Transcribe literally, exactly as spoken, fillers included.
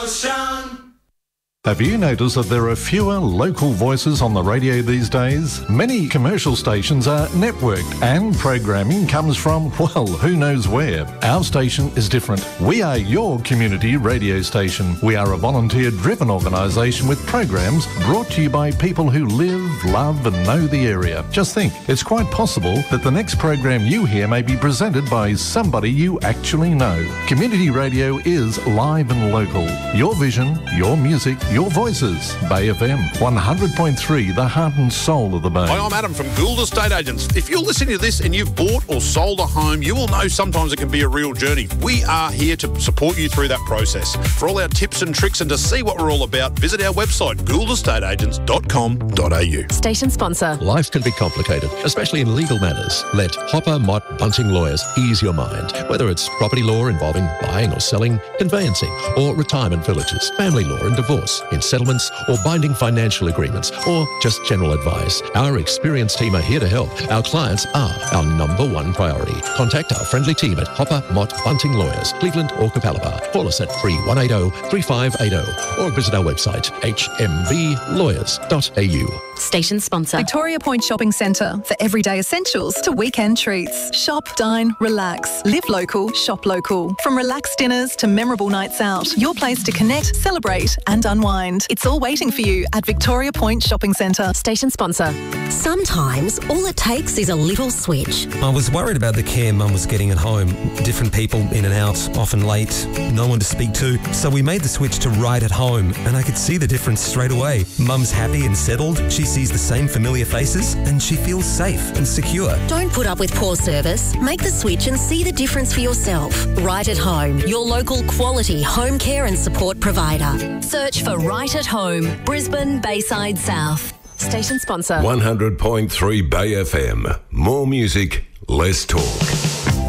Ocean. Have you noticed that there are fewer local voices on the radio these days? Many commercial stations are networked and programming comes from, well, who knows where. Our station is different. We are your community radio station. We are a volunteer-driven organisation with programs brought to you by people who live, love and know the area. Just think, it's quite possible that the next program you hear may be presented by somebody you actually know. Community radio is live and local. Your vision, your music, your voices. Bay F M, one hundred point three, the heart and soul of the Bay. Hi, I'm Adam from Gould Estate Agents. If you're listening to this and you've bought or sold a home, you will know sometimes it can be a real journey. We are here to support you through that process. For all our tips and tricks and to see what we're all about, visit our website, gould estate agents dot com dot a u. Station sponsor. Life can be complicated, especially in legal matters. Let Hopper Mott Bunting Lawyers ease your mind. Whether it's property law involving buying or selling, conveyancing, or retirement villages, family law and divorce, in settlements or binding financial agreements, or just general advice. Our experienced team are here to help. Our clients are our number one priority. Contact our friendly team at Hopper Mott Bunting Lawyers, Cleveland or Capalaba. Call us at three one eight zero, three five eight zero or visit our website, h m v lawyers dot a u. Station sponsor. Victoria Point Shopping Centre, for everyday essentials to weekend treats. Shop, dine, relax. Live local, shop local. From relaxed dinners to memorable nights out, your place to connect, celebrate and unwind. It's all waiting for you at Victoria Point Shopping Centre. Station sponsor. Sometimes all it takes is a little switch. I was worried about the care Mum was getting at home. Different people in and out, often late, no one to speak to. So we made the switch to Right at Home and I could see the difference straight away. Mum's happy and settled. She sees the same familiar faces and she feels safe and secure. Don't put up with poor service. Make the switch and see the difference for yourself. Right at Home, your local quality home care and support provider. Search for Right at Home, Brisbane, Bayside South. Station sponsor. one hundred point three Bay F M. More music, less talk.